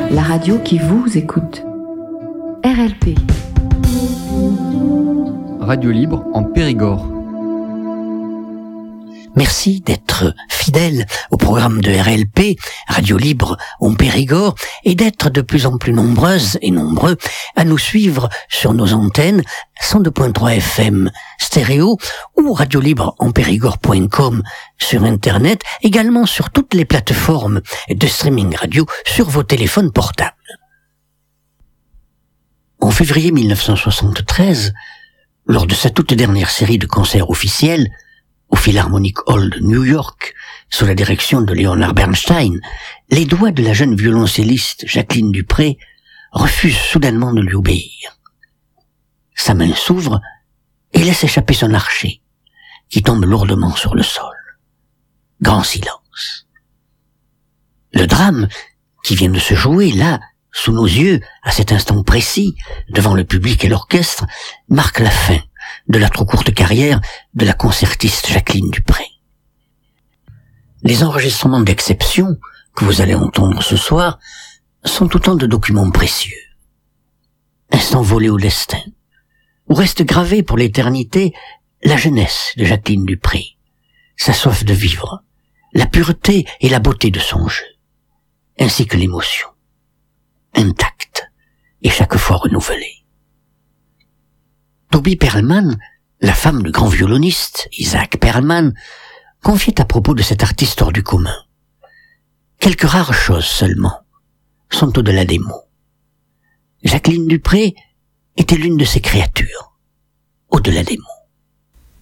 la radio qui vous écoute. RLP. Radio libre en Périgord. Merci d'être fidèle au programme de RLP, Radio Libre en Périgord, et d'être de plus en plus nombreuses et nombreux à nous suivre sur nos antennes 102.3 FM stéréo ou radiolibreempérigord.com sur Internet, également sur toutes les plateformes de streaming radio sur vos téléphones portables. En février 1973, lors de sa toute dernière série de concerts officiels, au Philharmonic Hall de New York, sous la direction de Leonard Bernstein, les doigts de la jeune violoncelliste Jacqueline Dupré refusent soudainement de lui obéir. Sa main s'ouvre et laisse échapper son archet, qui tombe lourdement sur le sol. Grand silence. Le drame qui vient de se jouer là, sous nos yeux, à cet instant précis, devant le public et l'orchestre, marque la fin de la trop courte carrière de la concertiste Jacqueline Dupré. Les enregistrements d'exception que vous allez entendre ce soir sont autant de documents précieux. Instants volés au destin, où reste gravée pour l'éternité la jeunesse de Jacqueline Dupré, sa soif de vivre, la pureté et la beauté de son jeu, ainsi que l'émotion, intacte et chaque fois renouvelée. Toby Perlman, la femme du grand violoniste Isaac Perlman, confiait à propos de cet artiste hors du commun. Quelques rares choses seulement sont au-delà des mots. Jacqueline Dupré était l'une de ces créatures, au-delà des mots.